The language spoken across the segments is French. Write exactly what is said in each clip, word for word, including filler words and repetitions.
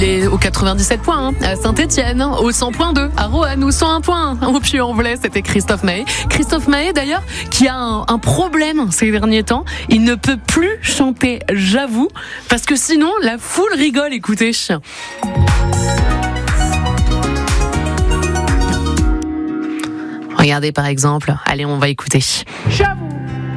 est au quatre-vingt-dix-sept points hein, à Saint-Etienne, au cent point deux à Roanne ou cent un points au Puy-en-Velay. C'était Christophe Maé. Christophe Maé d'ailleurs qui a un, un problème ces derniers temps. Il ne peut plus chanter J'avoue parce que sinon la foule rigole. Écoutez. Regardez par exemple. Allez, on va écouter. J'avoue.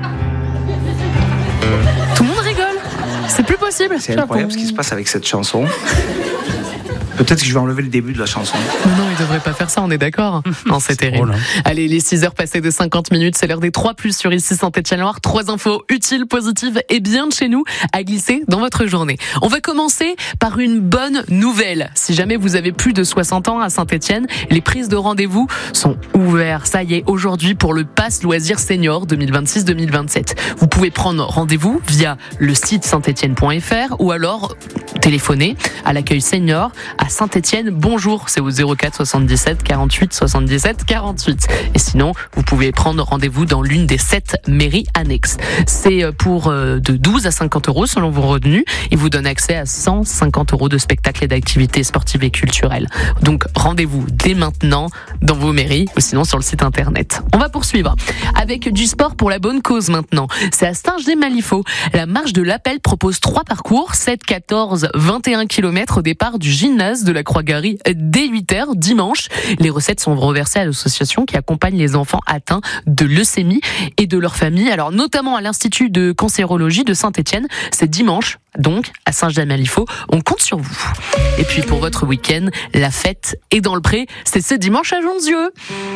Tout le monde rigole. C'est plus possible. C'est incroyable ce qui se passe avec cette chanson. Peut-être que je vais enlever le début de la chanson. Non, il devrait pas faire ça, on est d'accord. Non, c'est, c'est terrible. Drôle, hein. Allez, les six heures passées de cinquante minutes, c'est l'heure des trois plus sur ici Saint-Etienne-Loire. Trois infos utiles, positives et bien de chez nous à glisser dans votre journée. On va commencer par une bonne nouvelle. Si jamais vous avez plus de soixante ans à Saint-Etienne, les prises de rendez-vous sont ouvertes. Ça y est, aujourd'hui pour le Pass Loisirs Senior deux mille vingt-six deux mille vingt-sept. Vous pouvez prendre rendez-vous via le site saint etienne point f r ou alors téléphoner à l'accueil senior à Saint-Etienne. Bonjour, c'est au zéro quatre soixante-dix-sept quarante-huit soixante-dix-sept quarante-huit. Et sinon, vous pouvez prendre rendez-vous dans l'une des sept mairies annexes. C'est pour de douze à cinquante euros selon vos revenus. Il vous donne accès à cent cinquante euros de spectacles et d'activités sportives et culturelles. Donc, rendez-vous dès maintenant dans vos mairies ou sinon sur le site internet. On va poursuivre avec du sport pour la bonne cause maintenant. C'est à Saint-Genès-Malifaux. La marche de l'appel propose trois parcours, sept, quatorze, vingt et un kilomètres au départ du gymnase de la Croix-Garry dès huit heures dimanche. Les recettes sont reversées à l'association qui accompagne les enfants atteints de leucémie et de leurs familles. Alors notamment à l'Institut de cancérologie de Saint-Etienne. C'est dimanche, donc à Saint-Genès-Malifaux. On compte sur vous. Et puis pour votre week-end, la fête est dans le pré. C'est ce dimanche à Jonzieux.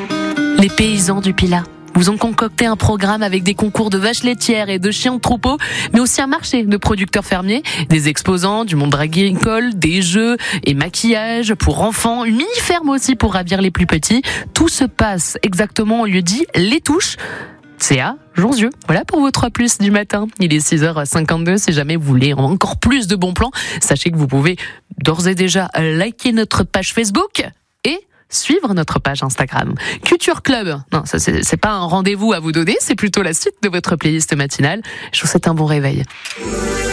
Les paysans du Pilat vous ont concocté un programme avec des concours de vaches laitières et de chiens de troupeau, mais aussi un marché de producteurs fermiers, des exposants du monde agricole, des jeux et maquillage pour enfants, une mini-ferme aussi pour ravir les plus petits. Tout se passe exactement au lieu dit Les Touches. C'est à Jonzieux. Voilà pour vos trois plus du matin. Il est six heures cinquante-deux. Si jamais vous voulez encore plus de bons plans, sachez que vous pouvez d'ores et déjà liker notre page Facebook et suivre notre page Instagram. Culture Club. Non, ça c'est, c'est pas un rendez-vous à vous donner, c'est plutôt la suite de votre playlist matinale. Je vous souhaite un bon réveil.